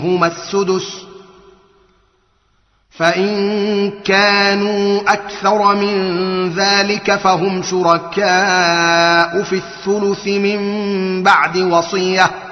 هما السدس، فإن كانوا أكثر من ذلك فهم شركاء في الثلث من بعد وصية،